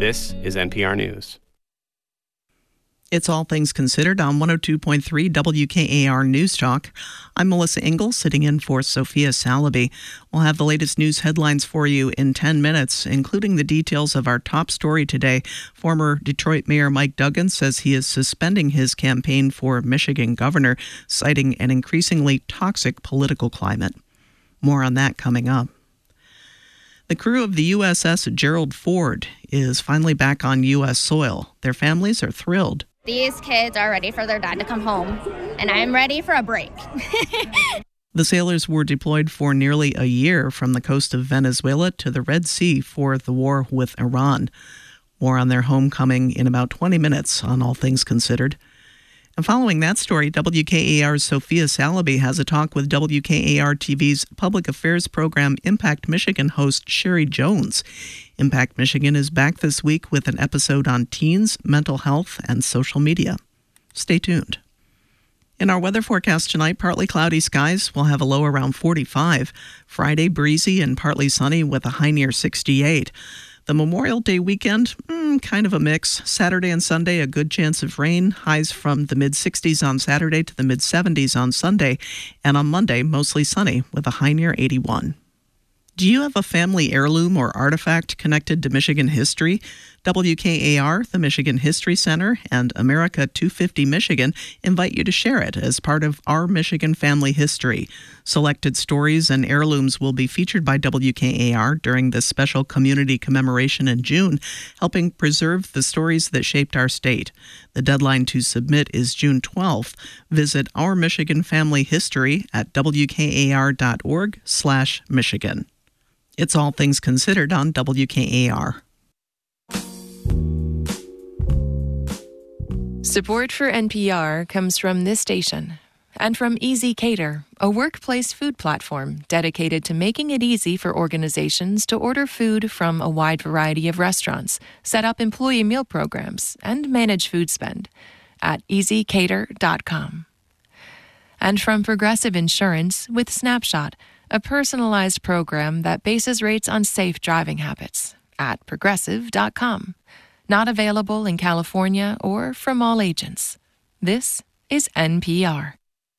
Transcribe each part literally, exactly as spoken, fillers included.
This is N P R News. It's All Things Considered on one oh two point three W K A R News Talk. I'm Melissa Ingle, sitting in for Sophia Salaby. We'll have the latest news headlines for you in ten minutes, including the details of our top story today. Former Detroit Mayor Mike Duggan says he is suspending his campaign for Michigan governor, citing an increasingly toxic political climate. More on that coming up. The crew of the U S S Gerald Ford is finally back on U S soil. Their families are thrilled. These kids are ready for their dad to come home, and I'm ready for a break. The sailors were deployed for nearly a year from the coast of Venezuela to the Red Sea for the war with Iran. More on their homecoming in about twenty minutes on All Things Considered. And following that story, W K A R's Sophia Salaby has a talk with W K A R T V's public affairs program Impact Michigan host Sherry Jones. Impact Michigan is back this week with an episode on teens, mental health, and social media. Stay tuned. In our weather forecast tonight, partly cloudy skies. We'll have a low around forty-five. Friday, breezy and partly sunny with a high near sixty-eight. The Memorial Day weekend, mm, kind of a mix. Saturday and Sunday, a good chance of rain. Highs from the mid-sixties on Saturday to the mid-seventies on Sunday. And on Monday, mostly sunny with a high near eighty-one. Do you have a family heirloom or artifact connected to Michigan history? W K A R, the Michigan History Center, and America two fifty Michigan invite you to share it as part of Our Michigan Family History. Selected stories and heirlooms will be featured by W K A R during this special community commemoration in June, helping preserve the stories that shaped our state. The deadline to submit is June twelfth. Visit Our Michigan Family History at W K A R dot org slash Michigan. It's All Things Considered on W K A R. Support for N P R comes from this station and from Easy Cater, a workplace food platform dedicated to making it easy for organizations to order food from a wide variety of restaurants, set up employee meal programs, and manage food spend at easy cater dot com. And from Progressive Insurance with Snapshot, a personalized program that bases rates on safe driving habits at progressive dot com. Not available in California or from all agents. This is N P R.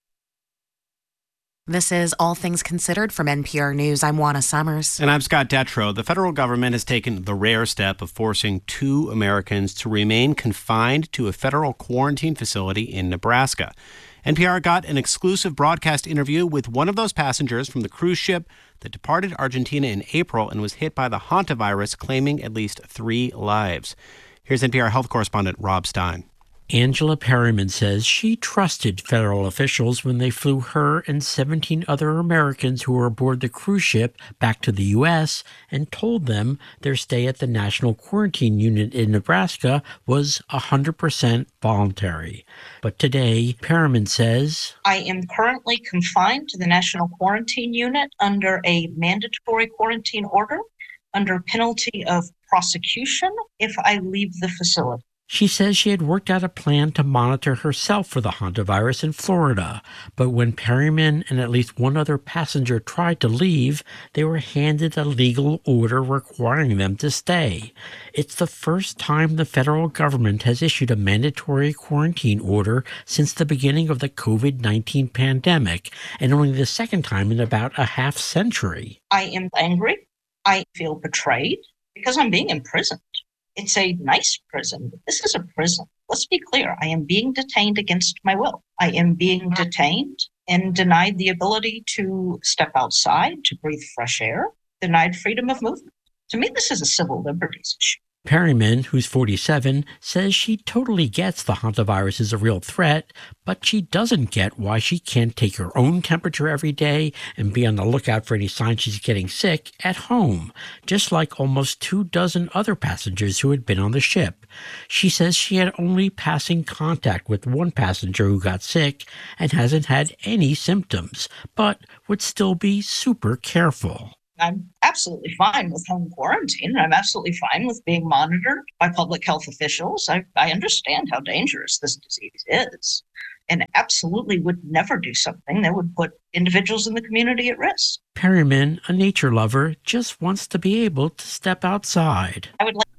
This is All Things Considered from N P R News. I'm Juana Summers. And I'm Scott Detrow. The federal government has taken the rare step of forcing two Americans to remain confined to a federal quarantine facility in Nebraska. N P R got an exclusive broadcast interview with one of those passengers from the cruise ship that departed Argentina in April and was hit by the hantavirus, claiming at least three lives. Here's N P R health correspondent Rob Stein. Angela Perryman says she trusted federal officials when they flew her and seventeen other Americans who were aboard the cruise ship back to the U S and told them their stay at the National Quarantine Unit in Nebraska was one hundred percent voluntary. But today, Perryman says, I am currently confined to the National Quarantine Unit under a mandatory quarantine order under penalty of prosecution if I leave the facility. She says she had worked out a plan to monitor herself for the hantavirus in Florida, but when Perryman and at least one other passenger tried to leave, they were handed a legal order requiring them to stay. It's the first time the federal government has issued a mandatory quarantine order since the beginning of the covid nineteen pandemic, and only the second time in about a half century. I am angry. I feel betrayed because I'm being imprisoned. It's a nice prison, but this is a prison. Let's be clear. I am being detained against my will. I am being detained and denied the ability to step outside, to breathe fresh air, denied freedom of movement. To me, this is a civil liberties issue. Perryman, who's forty-seven, says she totally gets the hantavirus is a real threat, but she doesn't get why she can't take her own temperature every day and be on the lookout for any signs she's getting sick at home, just like almost two dozen other passengers who had been on the ship. She says she had only passing contact with one passenger who got sick and hasn't had any symptoms, but would still be super careful. I'm absolutely fine with home quarantine. I'm absolutely fine with being monitored by public health officials. I, I understand how dangerous this disease is and absolutely would never do something that would put individuals in the community at risk. Perryman, a nature lover, just wants to be able to step outside. I would like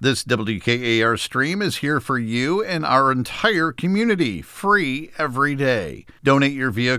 This W K A R stream is here for you and our entire community, free every day. Donate your vehicle